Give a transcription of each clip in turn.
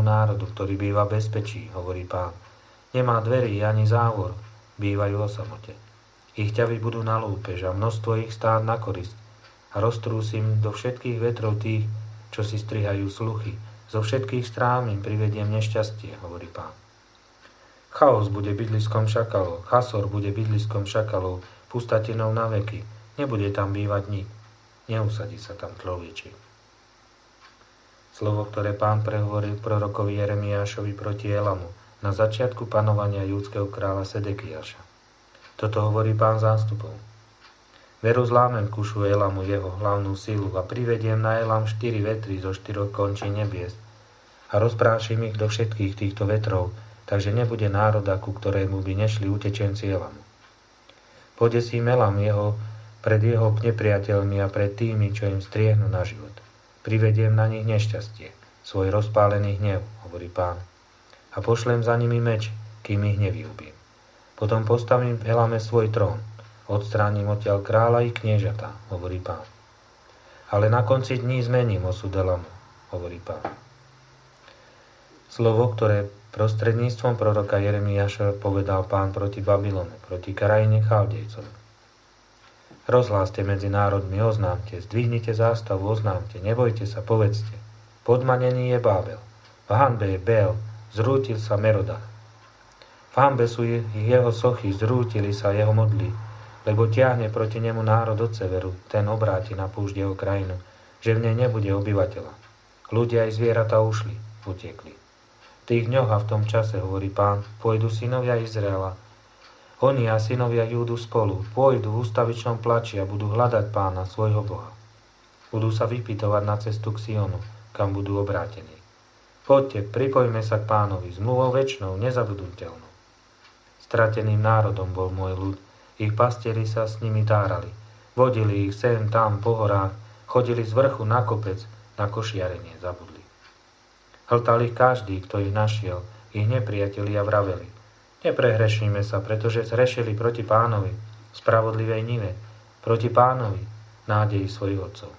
národu, ktorý býva v bezpečí, hovorí Pán. Nemá dverí ani závor, bývajú o samote. Ich ťavy budú na lúpež a množstvo ich stáť na korist. A roztrúsim do všetkých vetrov tých, čo si strihajú sluchy. Zo všetkých strán im privediem nešťastie, hovorí Pán. Chaos bude bydliskom šakalov, Chasor bude bydliskom šakalov, pustatinou na veky. Nebude tam bývať nik. Neusadí sa tam človečik. Slovo, ktoré Pán prehovoril prorokovi Jeremiášovi proti Elamu na začiatku panovania júdskeho kráľa Sedekiáša. Toto hovorí Pán zástupov. Veru zlámem kušu Elamu jeho hlavnú silu a privediem na Elam 4 vetry zo 4 končí nebies a rozprášim ich do všetkých týchto vetrov, takže nebude národa, ku ktorému by nešli utečenci Elamu. Podesím Elam pred jeho nepriateľmi a pred tými, čo im striehnú na život. Privediem na nich nešťastie, svoj rozpálený hnev, hovorí Pán. A pošlem za nimi meč, kým ich nevyhubím. Potom postavím v Elame svoj trón, odstránim odtiaľ kráľa i kniežatá, hovorí Pán. Ale na konci dní zmením osud Elamu, hovorí Pán. Slovo, ktoré prostredníctvom proroka Jeremiáša povedal Pán proti Babylonu, proti krajine Chaldejcov. Rozhláste medzi národmi, oznámte, zdvihnite zástavu, oznámte, nebojte sa, povedzte. Podmanený je Bábel, v hanbe je Bél, zrútil sa Merodach. V hanbe sú jeho sochy, zrútili sa jeho modly, lebo tiahne proti nemu národ od severu, ten obráti na púšť jeho krajinu, že v nej nebude obyvateľa. Ľudia aj zvieratá ušli, utiekli. V tých dňoch a v tom čase, hovorí Pán, pôjdu synovia Izraela, oni a synovia Júdu spolu, pôjdu v ústavičnom plači a budú hľadať Pána, svojho Boha. Budú sa vypytovať na cestu k Sionu, kam budú obrátení. Poďte, pripojme sa k Pánovi, zmluvou večnou, nezabudnuteľnou. Strateným národom bol môj ľud, ich pastieri sa s nimi tárali. Vodili ich sem, tam, po horách, chodili z vrchu na kopec, na košiarenie zabudli. Hltal ich každý, kto ich našiel, ich nepriatelia vraveli. Neprehrešíme sa, pretože zrešili proti Pánovi, spravodlivej Nive, proti Pánovi, nádeji svojich otcov.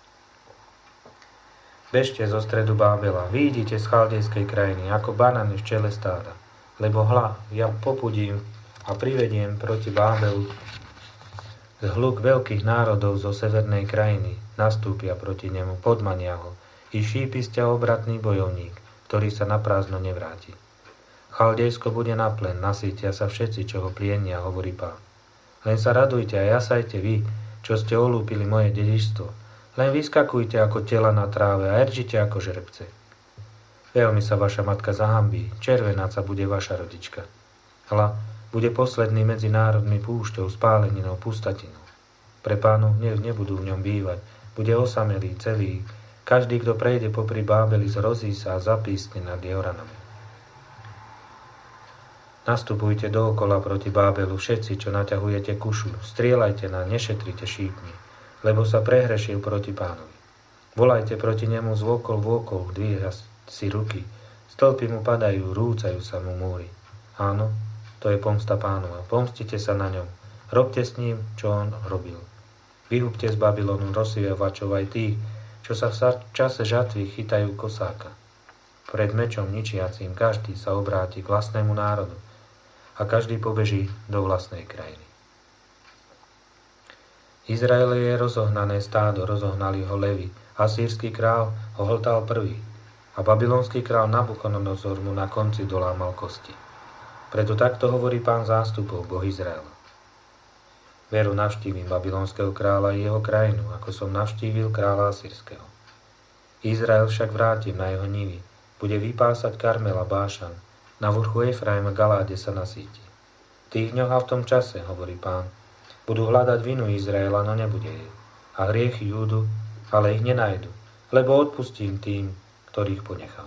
Bežte zo stredu Bábela, výjdite z chaldejskej krajiny, ako banany v čele stáda, lebo ja popudím a privediem proti Bábelu zhluk veľkých národov zo severnej krajiny, nastúpia proti nemu, podmania ho, i šípisťa obratný bojovník, ktorý sa na prázdno nevráti. Chaldejsko bude na plen, nasýtia sa všetci, čo ho plienia, hovorí Pán. Len sa radujte a jasajte vy, čo ste olúpili moje dedičstvo. Len vyskakujte ako tela na tráve a eržite ako žrebce. Veľmi sa vaša matka zahambí, červenáca bude vaša rodička. Hľa, bude posledný medzi národmi púšťou, spáleninou, pustatinou. Pre Pánov hnev nebudú v ňom bývať, bude osamelý, celý. Každý, kto prejde popri Bábeli, zrozí sa a zapísne nad jeho ranami. Nastupujte dookola proti Bábelu všetci, čo naťahujete kušu, strieľajte na, nešetrite šípmi, lebo sa prehrešil proti Pánovi. Volajte proti nemu z vôkol vôkol, dvíha si ruky, stĺpy mu padajú, rúcajú sa mu múry. Áno, to je pomsta Pánova, pomstite sa na ňom, robte s ním, čo on robil. Vyhubte z Babylonu rozsievačov aj tých, čo sa v čase žatvy chytajú kosáka. Pred mečom ničiacím každý sa obráti k vlastnému národu a každý pobeží do vlastnej krajiny. Izrael je rozohnané stádo, rozohnali ho levy, asýrsky král ho hltal prvý a babylonský král Nabuchodonozor mu na konci dolámal kosti. Preto takto hovorí Pán zástupov, Boh Izraela. Veru navštívim babylonského kráľa i jeho krajinu, ako som navštívil kráľa asýrskeho. Izrael však vrátim na jeho nivy, bude vypásať Karmel a Bášan, na vrchu Efraim a Galáde sa nasíti. V tých dňoch a v tom čase, hovorí Pán, budú hľadať vinu Izraela, no nebude jej, a hriechy Júdu, ale ich nenajdu, lebo odpustím tým, ktorých ponechám.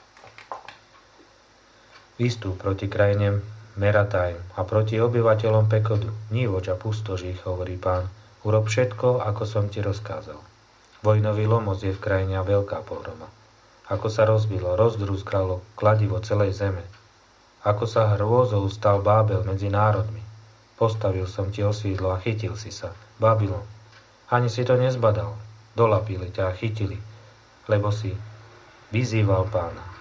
Vystúp proti krajine Meratajm a proti obyvateľom Pekodu, nívoč a pustož ich, hovorí Pán, urob všetko, ako som ti rozkázal. Vojnový lomos je v krajine a veľká pohroma. Ako sa rozbilo, rozdrúskalo kladivo celej zeme. Ako sa hrôzou stal Bábel medzi národmi. Postavil som ti osídlo a chytil si sa, Babylon. Ani si to nezbadal. Dolapili ťa a chytili, lebo si vyzýval Pána.